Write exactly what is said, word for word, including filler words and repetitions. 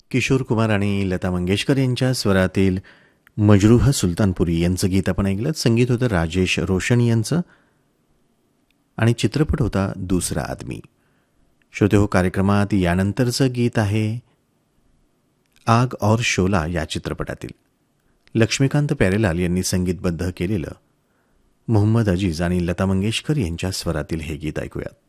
किशोर कुमार आणि लता मंगेशकर यांच्या स्वरातील मजरूह सुलतानपुरी यांचं गीत आपण ऐकलं. संगीत होतं राजेश रोशन यांचं आणि चित्रपट होता दुसरा आदमी. श्रोते हो, कार्यक्रमात यानंतरचं गीत आहे आग और शोला या चित्रपटातील. लक्ष्मीकांत प्यारेलाल यांनी संगीतबद्ध केलेलं मोहम्मद अजीज आणि लता मंगेशकर यांच्या स्वरातील हे गीत ऐकूयात.